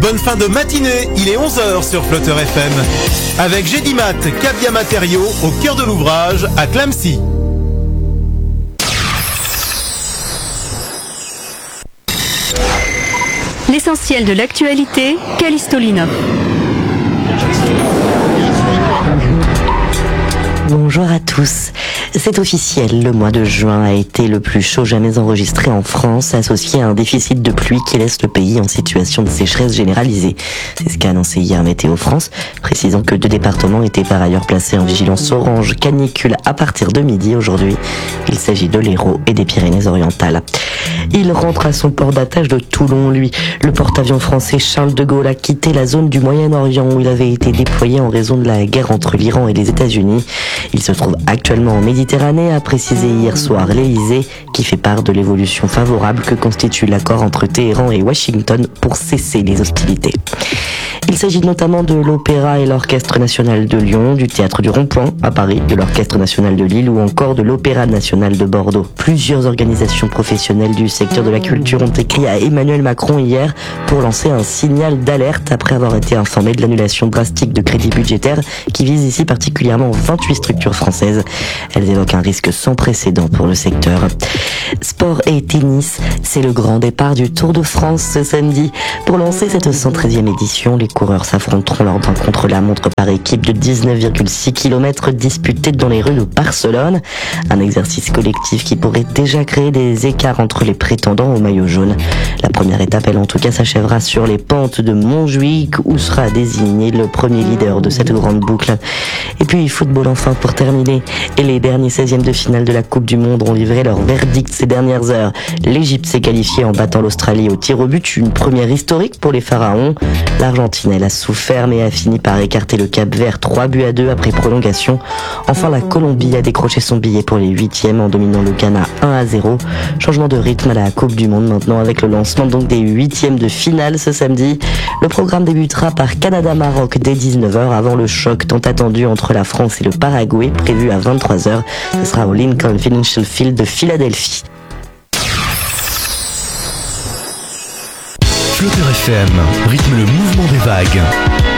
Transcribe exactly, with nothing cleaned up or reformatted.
bonne fin de matinée, il est onze heures sur Flutter F M. Avec Gédimat, Cabia Matériaux, au cœur de l'ouvrage, à Clamecy. L'essentiel de l'actualité, Callisto Lina. Bonjour à tous. C'est officiel, le mois de juin a été le plus chaud jamais enregistré en France, associé à un déficit de pluie qui laisse le pays en situation de sécheresse généralisée. C'est ce qu'a annoncé hier Météo France, précisant que deux départements étaient par ailleurs placés en vigilance orange canicule à partir de midi aujourd'hui. Il s'agit de l'Hérault et des Pyrénées-Orientales. Il rentre à son port d'attache de Toulon, lui. Le porte-avions français Charles de Gaulle a quitté la zone du Moyen-Orient où il avait été déployé en raison de la guerre entre l'Iran et les États-Unis. Il se trouve actuellement en Méditerranée, a précisé hier soir l'Élysée, qui fait part de l'évolution favorable que constitue l'accord entre Téhéran et Washington pour cesser les hostilités. Il s'agit notamment de l'Opéra et l'Orchestre National de Lyon, du Théâtre du Rond-Point à Paris, de l'Orchestre National de Lille ou encore de l'Opéra National de Bordeaux. Plusieurs organisations professionnelles du secteur de la culture ont écrit à Emmanuel Macron hier pour lancer un signal d'alerte après avoir été informé de l'annulation drastique de crédits budgétaires qui vise ici particulièrement vingt-huit structures françaises. Elles évoquent un risque sans précédent pour le secteur. Sport et tennis, c'est le grand départ du Tour de France ce samedi. Pour lancer cette cent treizième édition, les coureurs s'affronteront lors d'un contre-la-montre par équipe de dix-neuf virgule six kilomètres disputés dans les rues de Barcelone. Un exercice collectif qui pourrait déjà créer des écarts entre les prétendants au maillot jaune. La première étape, elle en tout cas, s'achèvera sur les pentes de Montjuic où sera désigné le premier leader de cette grande boucle. Et puis football enfin pour terminer. Et les derniers seizièmes de finale de la Coupe du Monde ont livré leur verdict ces dernières heures. L'Égypte s'est qualifiée en battant l'Australie au tir au but, une première historique pour les Pharaons. L'Argentine, elle a souffert mais a fini par écarter le Cap-Vert trois buts à deux après prolongation. Enfin, la Colombie a décroché son billet pour les huitièmes en dominant le Ghana un à zéro. Changement de rythme à la Coupe du Monde maintenant avec le lancement donc des huitièmes de finale ce samedi. Le programme débutera par Canada-Maroc dès dix-neuf heures avant le choc tant attendu entre la France et le Paraguay prévu à vingt-trois heures. Ce sera au Lincoln Financial Field de Philadelphie. Flutter F M rythme le mouvement des vagues.